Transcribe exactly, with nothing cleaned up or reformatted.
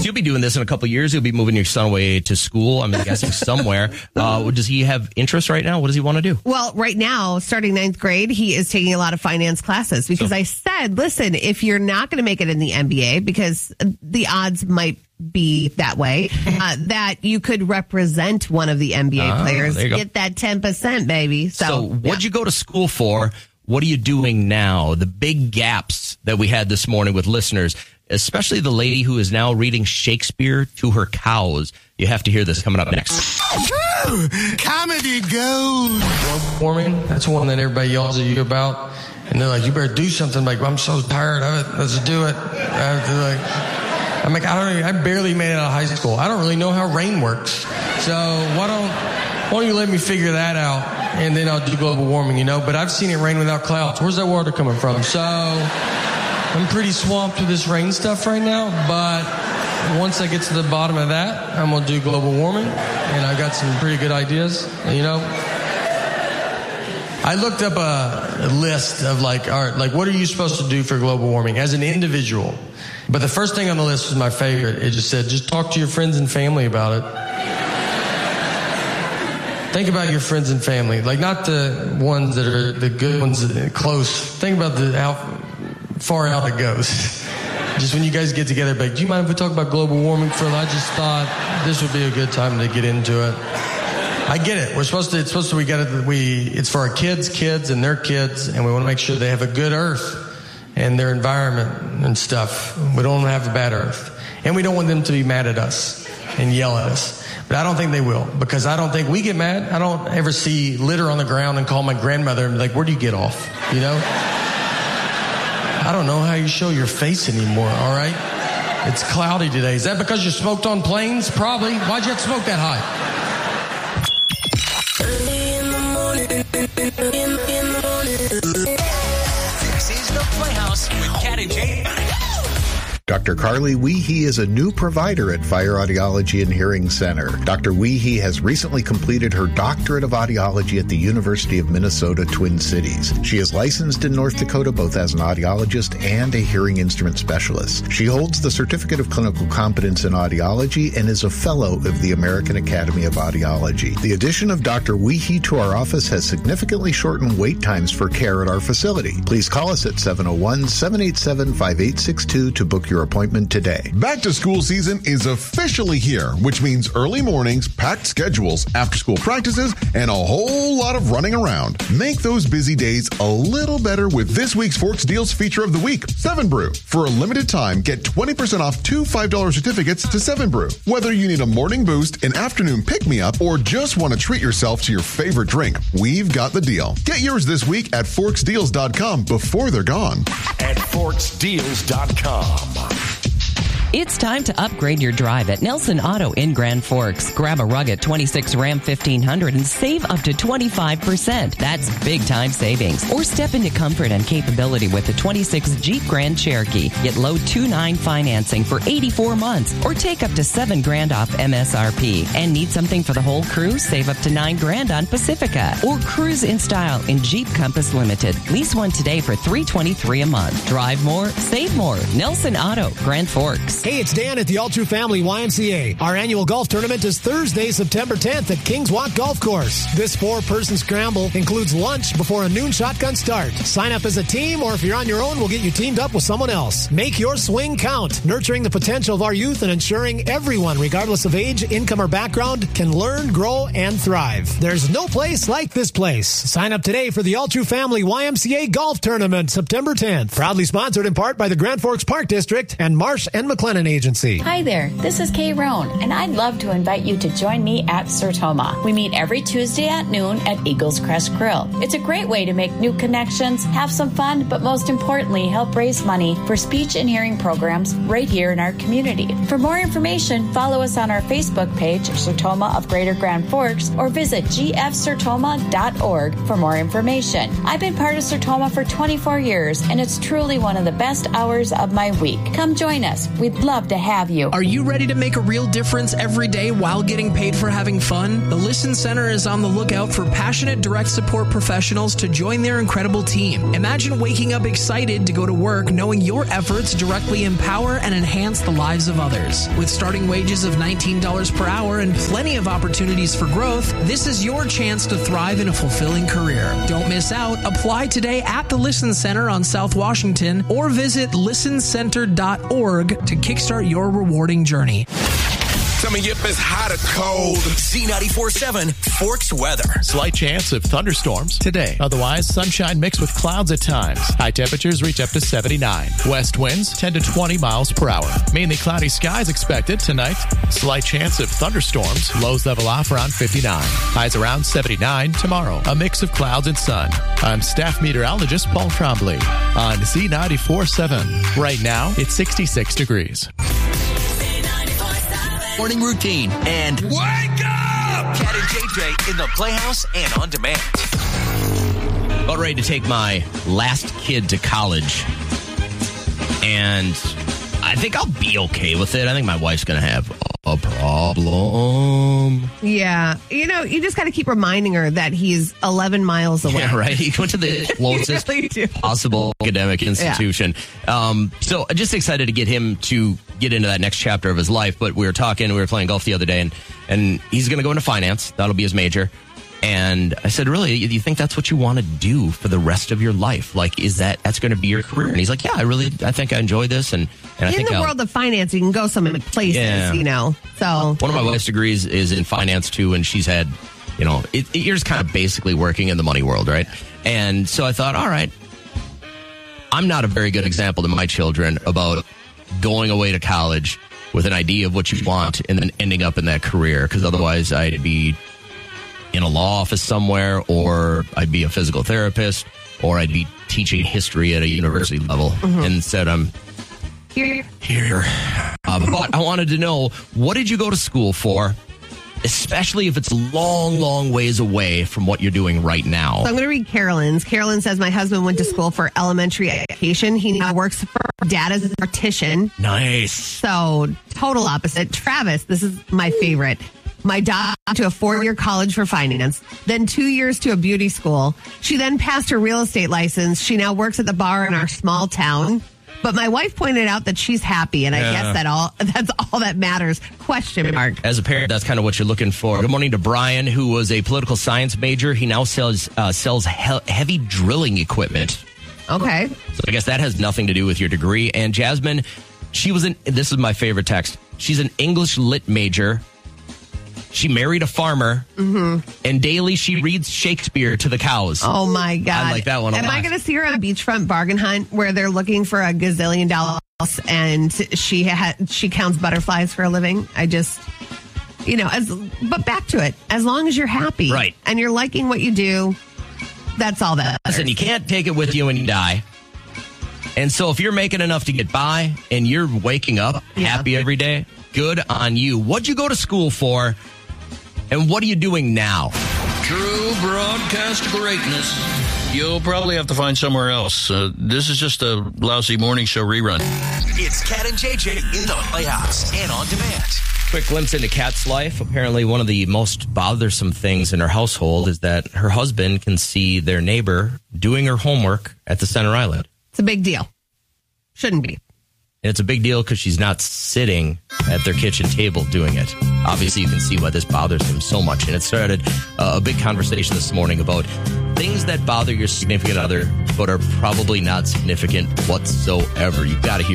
you'll be doing this in a couple of years. You'll be moving your son away to school. I'm guessing somewhere. Uh, does he have interest right now? What does he want to do? Well, right now, starting ninth grade, he is taking a lot of finance classes because so. I said, listen, if you're not going to make it in the N B A, because the odds might be that way, uh, that you could represent one of the N B A oh, players, get that ten percent, baby. So, so what'd yeah. you go to school for? What are you doing now? The big gaps that we had this morning with listeners, especially the lady who is now reading Shakespeare to her cows. You have to hear this coming up next. Comedy gold. Global warming, that's one that everybody yells at you about. And they're like, you better do something. Like, I'm so tired of it. Let's do it. I have to like, I'm like, I don't even, I barely made it out of high school. I don't really know how rain works. So why don't, why don't you let me figure that out? And then I'll do global warming, you know? But I've seen it rain without clouds. Where's that water coming from? So I'm pretty swamped with this rain stuff right now. But once I get to the bottom of that, I'm going to do global warming. And I've got some pretty good ideas, you know? I looked up a, a list of like, all right, like what are you supposed to do for global warming as an individual? But the first thing on the list was my favorite. It just said, just talk to your friends and family about it. Think about your friends and family, like not the ones that are the good ones that are close. Think about the how far out it goes. Just when you guys get together, like, do you mind if we talk about global warming for a I just thought this would be a good time to get into it. I get it. We're supposed to. It's supposed to. We got it. We. It's for our kids, kids, and their kids, and we want to make sure they have a good Earth and their environment and stuff. We don't want to have a bad Earth, and we don't want them to be mad at us and yell at us. But I don't think they will, because I don't think we get mad. I don't ever see litter on the ground and call my grandmother and be like, where do you get off? You know? I don't know how you show your face anymore, all right? It's cloudy today. Is that because you smoked on planes? Probably. Why'd you have to smoke that high? Early in the morning, in, in the morning. This is the Playhouse with Cat and Jay. Doctor Carly Weehee is a new provider at Fire Audiology and Hearing Center. Doctor Weehee has recently completed her doctorate of audiology at the University of Minnesota, Twin Cities. She is licensed in North Dakota both as an audiologist and a hearing instrument specialist. She holds the Certificate of Clinical Competence in Audiology and is a fellow of the American Academy of Audiology. The addition of Doctor Weehee to our office has significantly shortened wait times for care at our facility. Please call us at seven oh one, seven eight seven, five eight six two to book your appointment today. Back to school season is officially here, which means early mornings, packed schedules, after school practices, and a whole lot of running around. Make those busy days a little better with this week's Forks Deals feature of the week, Seven Brew. For a limited time, get twenty percent off two five dollar certificates to Seven Brew. Whether you need a morning boost, an afternoon pick-me-up, or just want to treat yourself to your favorite drink, we've got the deal. Get yours this week at forks deals dot com before they're gone. At forks deals dot com. It's time to upgrade your drive at Nelson Auto in Grand Forks. Grab a rugged twenty-six Ram fifteen hundred and save up to twenty-five percent. That's big time savings. Or step into comfort and capability with the twenty-six Jeep Grand Cherokee. Get low two point nine financing for eighty-four months or take up to seven grand off M S R P. And need something for the whole crew? Save up to nine grand on Pacifica. Or cruise in style in Jeep Compass Limited. Lease one today for three hundred twenty-three dollars a month. Drive more, save more. Nelson Auto, Grand Forks. Hey, it's Dan at the All True Family Y M C A. Our annual golf tournament is Thursday, September tenth at Kings Walk Golf Course. This four-person scramble includes lunch before a noon shotgun start. Sign up as a team, or if you're on your own, we'll get you teamed up with someone else. Make your swing count, nurturing the potential of our youth and ensuring everyone, regardless of age, income, or background, can learn, grow, and thrive. There's no place like this place. Sign up today for the All True Family Y M C A Golf Tournament, September tenth. Proudly sponsored in part by the Grand Forks Park District and Marsh and McLennan Agency. Hi there, this is Kay Roan, and I'd love to invite you to join me at Sertoma. We meet every Tuesday at noon at Eagles Crest Grill. It's a great way to make new connections, have some fun, but most importantly, help raise money for speech and hearing programs right here in our community. For more information, follow us on our Facebook page, Sertoma of Greater Grand Forks, or visit g f sertoma dot org for more information. I've been part of Sertoma for twenty-four years, and it's truly one of the best hours of my week. Come join us. We'd We'd love to have you. Are you ready to make a real difference every day while getting paid for having fun? The Listen Center is on the lookout for passionate direct support professionals to join their incredible team. Imagine waking up excited to go to work knowing your efforts directly empower and enhance the lives of others. With starting wages of nineteen dollars per hour and plenty of opportunities for growth, this is your chance to thrive in a fulfilling career. Don't miss out. Apply today at the Listen Center on South Washington or visit listen center dot org to kickstart your rewarding journey. Coming up is hot or cold. Z ninety-four point seven Forks weather. Slight chance of thunderstorms today. Otherwise, sunshine mixed with clouds at times. High temperatures reach up to seventy-nine. West winds ten to twenty miles per hour. Mainly cloudy skies expected tonight. Slight chance of thunderstorms. Lows level off around fifty-nine. Highs around seventy-nine tomorrow. A mix of clouds and sun. I'm staff meteorologist Paul Trombley on Z ninety-four point seven. Right now, it's sixty-six degrees. Morning routine and wake up! Cat and J J in the Playhouse and on demand. About ready to take my last kid to college, and I think I'll be okay with it. I think my wife's going to have a problem. Yeah. You know, you just got to keep reminding her that he's eleven miles away. Yeah, right. He went to the closest really possible academic institution. Yeah. Um, so just excited to get him to get into that next chapter of his life. But we were talking, we were playing golf the other day, and, and he's going to go into finance. That'll be his major. And I said, really, do you think that's what you want to do for the rest of your life? Like, is that, that's going to be your career? And he's like, yeah, I really, I think I enjoy this. And, and I in think the I'll, world of finance, you can go so many places, yeah. you know, so. One of my wife's degrees is in finance too. And she's had, you know, it, it, you're just kind of basically working in the money world, right? And so I thought, all right, I'm not a very good example to my children about going away to college with an idea of what you want and then ending up in that career. Because otherwise I'd be in a law office somewhere, or I'd be a physical therapist, or I'd be teaching history at a university level. Mm-hmm. And instead I'm here. here. Uh, but I wanted to know, what did you go to school for? Especially if it's long, long ways away from what you're doing right now. So I'm going to read Carolyn's. Carolyn says, my husband went to school for elementary education. He now works for dad as a mortician. Nice. So total opposite. Travis, this is my favorite. My daughter to a four-year college for finance, then two years to a beauty school. She then passed her real estate license. She now works at the bar in our small town. But my wife pointed out that she's happy, and yeah. I guess that all that's all that matters. Question mark. As a parent, that's kind of what you're looking for. Good morning to Brian, who was a political science major. He now sells uh, sells he- heavy drilling equipment. Okay. So I guess that has nothing to do with your degree. And Jasmine, she was an, this is my favorite text. She's an English lit major. She married a farmer, mm-hmm. and daily she reads Shakespeare to the cows. Oh, my God. I like that one a Am lot. I going to see her on a beachfront bargain hunt where they're looking for a gazillion dollars and she ha- she counts butterflies for a living? I just, you know, as but back to it. As long as you're happy. Right. And you're liking what you do, that's all that matters. Listen, you can't take it with you when you die. And so if you're making enough to get by and you're waking up yeah. happy every day, good on you. What'd you go to school for? And what are you doing now? True broadcast greatness. You'll probably have to find somewhere else. Uh, this is just a lousy morning show rerun. It's Cat and J J in the Playhouse and on demand. Quick glimpse into Kat's life. Apparently one of the most bothersome things in her household is that her husband can see their neighbor doing her homework at the center island. It's a big deal. Shouldn't be. And it's a big deal because she's not sitting at their kitchen table doing it. Obviously, you can see why this bothers him so much. And it started uh, a big conversation this morning about things that bother your significant other, but are probably not significant whatsoever. You've got to hear